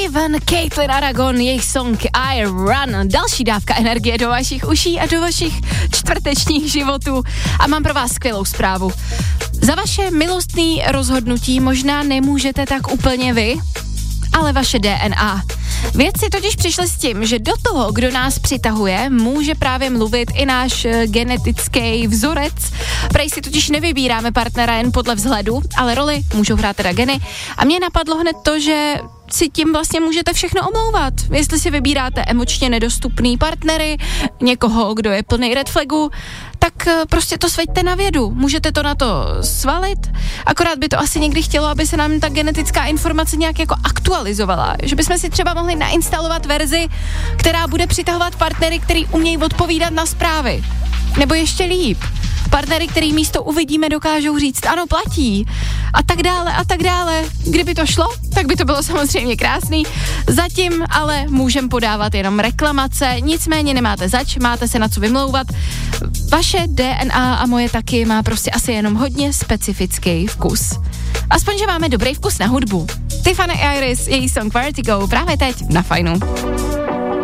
Raven, Caitlin Aragon, jejich song I Run. Další dávka energie do vašich uší a do vašich čtvrtečních životů. A mám pro vás skvělou zprávu. Za vaše milostné rozhodnutí možná nemůžete tak úplně vy, ale vaše DNA. Vědci totiž přišli s tím, že do toho, kdo nás přitahuje, může právě mluvit i náš genetický vzorec. Prej si totiž nevybíráme partnera jen podle vzhledu, ale roli můžou hrát teda geny. A mě napadlo hned to, že si tím vlastně můžete všechno omlouvat. Jestli si vybíráte emočně nedostupný partnery, někoho, kdo je plný red flagu, tak prostě to sveďte na vědu. Můžete to na to svalit, akorát by to asi někdy chtělo, aby se nám ta genetická informace nějak jako aktualizovala. Že bychom si třeba mohli nainstalovat verzi, která bude přitahovat partnery, který umějí odpovídat na zprávy. Nebo ještě líp. Partnery, který místo uvidíme, dokážou říct, ano, platí. A tak dále, a tak dále. Kdyby to šlo, tak by to bylo samozřejmě krásný. Zatím ale můžem podávat jenom reklamace, nicméně nemáte zač, máte se na co vymlouvat. Vaše DNA a moje taky má prostě asi jenom hodně specifický vkus. Aspoň, že máme dobrý vkus na hudbu. Tiffany Iris, její song Vertigo, právě teď na Fajnu.